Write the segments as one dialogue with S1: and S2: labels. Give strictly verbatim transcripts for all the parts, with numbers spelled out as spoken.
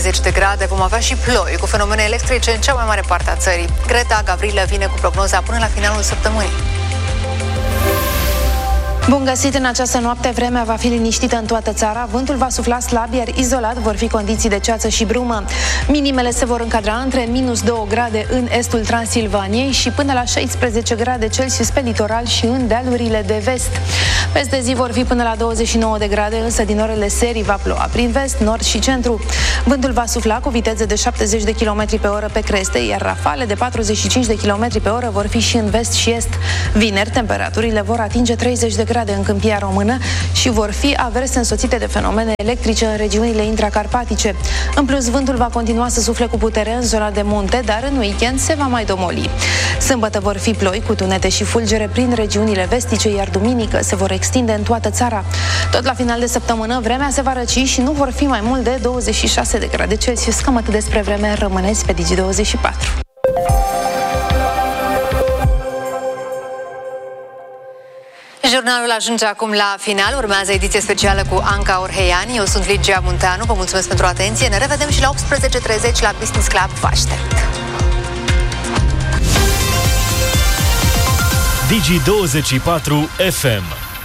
S1: treizeci de grade, vom avea și ploi cu fenomene electrice în cea mai mare parte a țării. Greta Gavrilă vine cu prognoza până la finalul săptămânii.
S2: Bun găsit! În această noapte vremea va fi liniștită în toată țara, vântul va sufla slab, iar izolat vor fi condiții de ceață și brumă. Minimele se vor încadra între minus două grade în estul Transilvaniei și până la șaisprezece grade Celsius pe litoral și în dealurile de vest. Peste zi vor fi până la douăzeci și nouă de grade, însă din orele serii va ploua prin vest, nord și centru. Vântul va sufla cu viteze de șaptezeci de kilometri pe oră pe creste, iar rafale de patruzeci și cinci de kilometri pe oră vor fi și în vest și est. Vineri, temperaturile vor atinge treizeci de grade în Câmpia Română și vor fi averse însoțite de fenomene electrice în regiunile intracarpatice. În plus, vântul va continua să sufle cu putere în zona de munte, dar în weekend se va mai domoli. Sâmbătă vor fi ploi cu tunete și fulgere prin regiunile vestice, iar duminică se vor extinde în toată țara. Tot la final de săptămână, vremea se va răci și nu vor fi mai mult de douăzeci și șase de grade Celsius. Cam atât despre vreme, rămâneți pe Digi douăzeci și patru.
S1: Jurnalul ajunge acum la final, urmează ediție specială cu Anca Orheiani. Eu sunt Ligia Munteanu, vă mulțumesc pentru atenție. Ne revedem și la optsprezece și treizeci la Business Club. Vă aștept!
S3: Digi douăzeci și patru F M.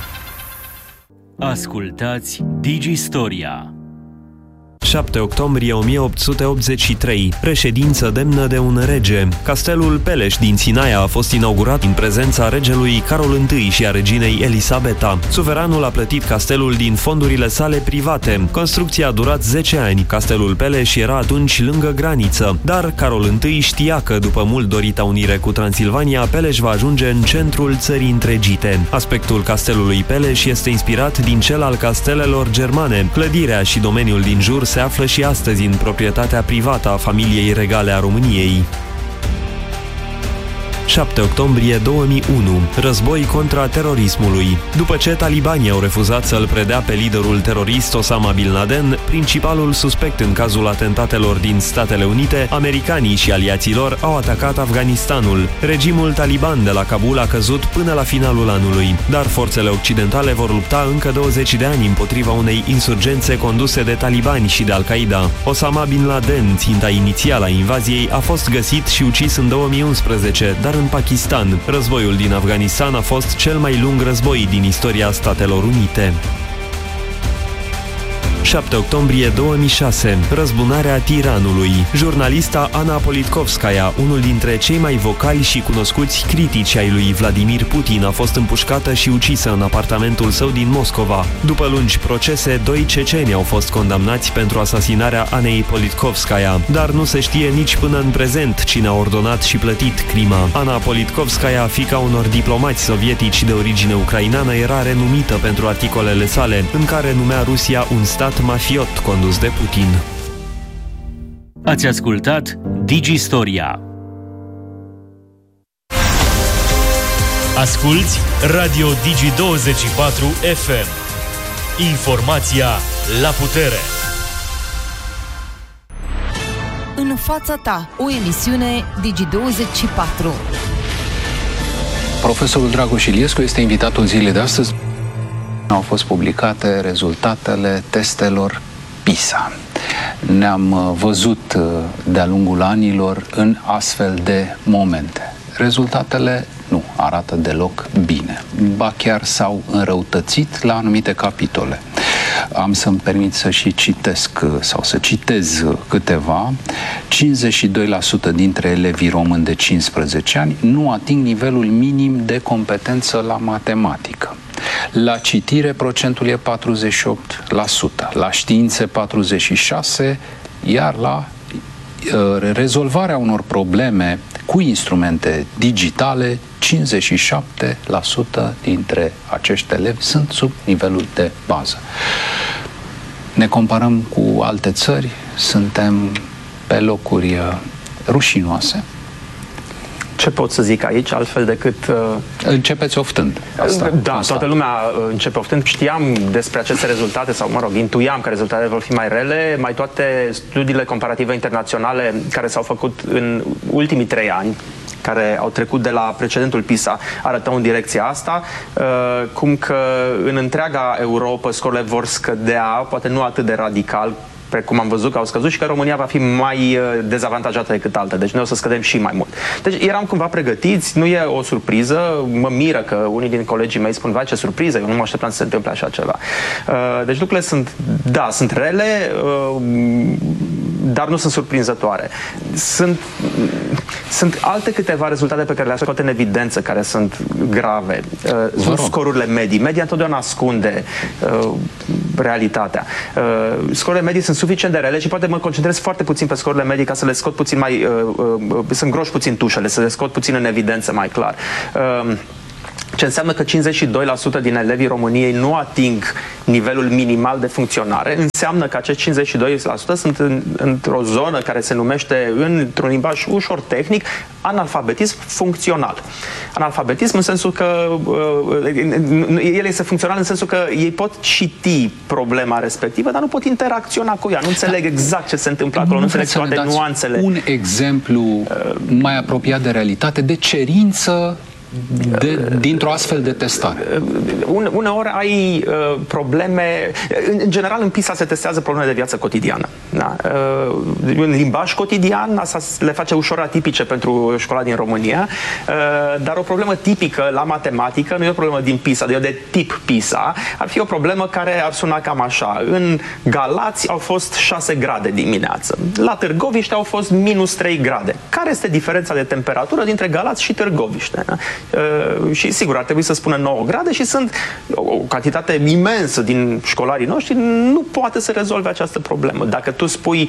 S3: Ascultați Digi Storia.
S4: șapte octombrie o mie opt sute optzeci și trei. Reședință demnă de un rege. Castelul Peleș din Sinaia a fost inaugurat în prezența regelui Carol I și a reginei Elisabeta. Suveranul a plătit castelul din fondurile sale private. Construcția a durat zece ani. Castelul Peleș era atunci lângă graniță, dar Carol I știa că după mult dorita unire cu Transilvania, Peleș va ajunge în centrul țării întregite. Aspectul castelului Peleș este inspirat din cel al castelelor germane. Clădirea și domeniul din jur se află și astăzi în proprietatea privată a familiei regale a României. șapte octombrie două mii unu. Război contra terorismului. După ce talibanii au refuzat să-l predea pe liderul terorist Osama Bin Laden, principalul suspect în cazul atentatelor din Statele Unite, americanii și aliații lor au atacat Afganistanul. Regimul taliban de la Kabul a căzut până la finalul anului, dar forțele occidentale vor lupta încă douăzeci de ani împotriva unei insurgențe conduse de talibani și de Al-Qaeda. Osama Bin Laden, ținta inițială a invaziei, a fost găsit și ucis în două mii unsprezece, dar în Pakistan. Războiul din Afganistan a fost cel mai lung război din istoria Statelor Unite. șapte octombrie două mii șase. Răzbunarea tiranului. Jurnalista Ana Politkovskaya, unul dintre cei mai vocali și cunoscuți critici ai lui Vladimir Putin, a fost împușcată și ucisă în apartamentul său din Moscova. După lungi procese, doi ceceni au fost condamnați pentru asasinarea Anei Politkovskaya, dar nu se știe nici până în prezent cine a ordonat și plătit crima. Ana Politkovskaya, fiica unor diplomați sovietici de origine ucraineană, era renumită pentru articolele sale, în care numea Rusia un stat mafiot condus de Putin.
S3: Ați ascultat Digi Storia. Asculți Radio Digi douăzeci și patru F M. Informația la putere.
S5: În fața ta, o emisiune Digi douăzeci și patru.
S6: Profesorul Dragoș Iliescu este invitatul zilei de astăzi. Au fost publicate rezultatele testelor PISA. Ne-am văzut de-a lungul anilor în astfel de momente. Rezultatele nu arată deloc bine, ba chiar s-au înrăutățit la anumite capitole. Am să-mi permit să și citesc sau să citez câteva. cincizeci și doi la sută dintre elevii români de cincisprezece ani nu ating nivelul minim de competență la matematică. La citire procentul e patruzeci și opt la sută, la științe patruzeci și șase la sută, iar la uh, rezolvarea unor probleme cu instrumente digitale, cincizeci și șapte la sută dintre acești elevi sunt sub nivelul de bază. Ne comparăm cu alte țări, suntem pe locuri uh, rușinoase.
S7: Ce pot să zic aici, altfel decât... Uh...
S6: Începeți oftând. Asta,
S7: da, constat. Toată lumea începe oftând. Știam despre aceste rezultate, sau, mă rog, intuiam că rezultatele vor fi mai rele. Mai toate studiile comparative internaționale care s-au făcut în ultimii trei ani, care au trecut de la precedentul PISA, arătau în direcția asta, uh, cum că în întreaga Europa scorurile vor scădea, poate nu atât de radical precum am văzut că au scăzut, și că România va fi mai dezavantajată decât alte. Deci noi o să scădem și mai mult. Deci eram cumva pregătiți, nu e o surpriză, mă miră că unii din colegii mei spun, vai ce surpriză, eu nu mă așteptam să se întâmple așa ceva. Deci lucrurile sunt, da, sunt rele, dar nu sunt surprinzătoare. Sunt, sunt alte câteva rezultate pe care le-aș scot în evidență, care sunt grave. Sunt scorurile medii. Media întotdeauna ascunde uh, realitatea. Uh, scorurile medii sunt suficient de rele și poate mă concentrez foarte puțin pe scorurile medii ca să le scot puțin mai... Uh, uh, să îngroși puțin tușele, să le scot puțin în evidență mai clar. Uh, Ce înseamnă că cincizeci și doi la sută din elevii României nu ating nivelul minimal de funcționare, înseamnă că acești cincizeci și doi la sută sunt în, într-o zonă care se numește, într-un limbaj ușor tehnic, analfabetism funcțional. Analfabetism în sensul că uh, el este funcțional în sensul că ei pot citi problema respectivă, dar nu pot interacționa cu ea, nu înțeleg exact ce se întâmplă acolo, nu, nu înțeleg toate nuanțele.
S6: Un exemplu mai apropiat de realitate, de cerință De, dintr-o astfel de testare.
S7: Une, uneori ai uh, probleme, în, în general în PISA se testează probleme de viață cotidiană. Da? Uh, în limbaj cotidian, asta le face ușor atipice pentru școala din România, uh, dar o problemă tipică la matematică, nu e o problemă din PISA, de, de tip PISA, ar fi o problemă care ar suna cam așa. În Galați au fost șase grade dimineață, la Târgoviște au fost minus trei grade. Care este diferența de temperatură dintre Galați și Târgoviște? Da? Uh, și sigur, ar trebui să spună nouă grade și sunt o, o cantitate imensă din școlarii noștri nu poate să rezolve această problemă. Dacă tu spui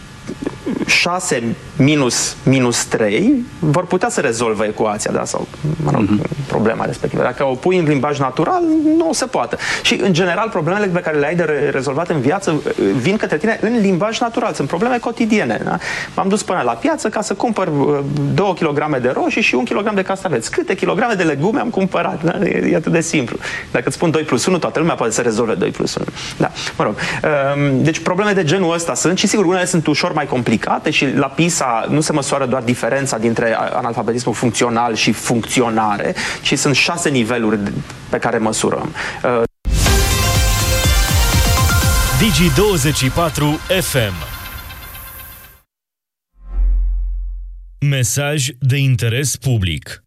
S7: șase minus, minus trei, vor putea să rezolve ecuația, da? Sau, mă rog, uh-huh. problema respectivă. Dacă o pui în limbaj natural, nu o se poate. Și, în general, problemele pe care le ai de rezolvat în viață vin către tine în limbaj natural. Sunt probleme cotidiene. Da? M-am dus până la piață ca să cumpăr două kilograme de roșii și un kilogram de castraveți. Câte kilograme de legume am cumpărat? Da? E, e atât de simplu. Dacă îți spun doi plus unu, toată lumea poate să rezolve doi plus unu. Da, mă rog. Deci, probleme de genul ăsta sunt și, sigur, unele sunt ușor mai complicate și la PISA nu se măsoară doar diferența dintre analfabetismul funcțional și funcționare, ci sunt șase niveluri pe care măsurăm.
S3: Digi douăzeci și patru F M. Mesaj de interes public.